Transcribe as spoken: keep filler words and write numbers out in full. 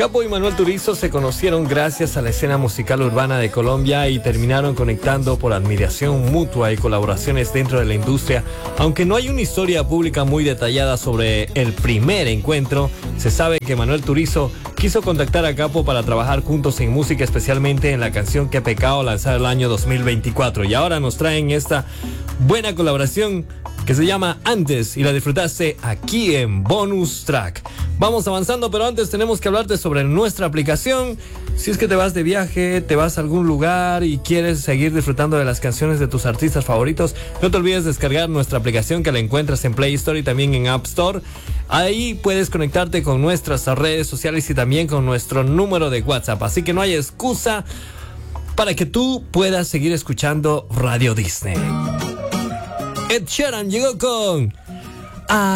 Capo y Manuel Turizo se conocieron gracias a la escena musical urbana de Colombia y terminaron conectando por admiración mutua y colaboraciones dentro de la industria. Aunque no hay una historia pública muy detallada sobre el primer encuentro, se sabe que Manuel Turizo quiso contactar a Capo para trabajar juntos en música, especialmente en la canción Que Pecado, lanzada el año dos mil veinticuatro. Y ahora nos traen esta buena colaboración que se llama Antes y la disfrutaste aquí en Bonus Track. Vamos avanzando, pero antes tenemos que hablarte sobre nuestra aplicación. Si es que te vas de viaje, te vas a algún lugar y quieres seguir disfrutando de las canciones de tus artistas favoritos, no te olvides descargar nuestra aplicación, que la encuentras en Play Store y también en App Store. Ahí puedes conectarte con nuestras redes sociales y también con nuestro número de WhatsApp. Así que no hay excusa para que tú puedas seguir escuchando Radio Disney. Ed Sheeran llegó con...